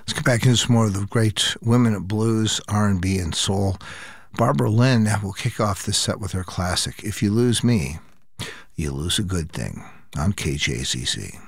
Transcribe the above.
Let's get back into some more of the great women of blues, R&B, and soul. Barbara Lynn will kick off this set with her classic, If You Lose Me, You Lose a Good Thing, on KJZZ.